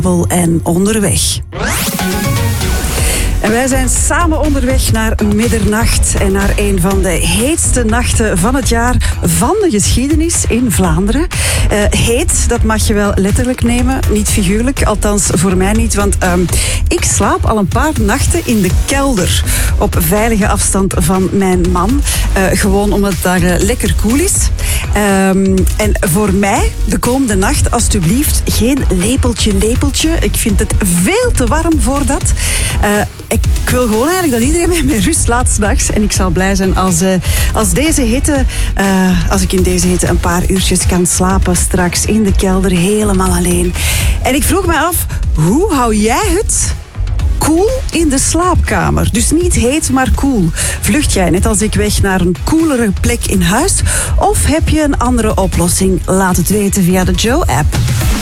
en onderweg. En wij zijn samen onderweg naar middernacht en naar een van de heetste nachten van het jaar van de geschiedenis in Vlaanderen. Heet, dat mag je wel letterlijk nemen, niet figuurlijk, althans voor mij niet, want ik slaap al een paar nachten in de kelder op veilige afstand van mijn man, gewoon omdat het daar lekker koel is. En voor mij de komende nacht alsjeblieft geen lepeltje. Ik vind het veel te warm voor dat. Ik wil gewoon eigenlijk dat iedereen met rust laat 's nachts. En ik zal blij zijn als deze hitte, als ik in deze hitte een paar uurtjes kan slapen straks in de kelder helemaal alleen. En ik vroeg me af, hoe hou jij het koel in de slaapkamer? Dus niet heet, maar koel. Vlucht jij net als ik weg naar een koelere plek in huis? Of heb je een andere oplossing? Laat het weten via de Joe-app.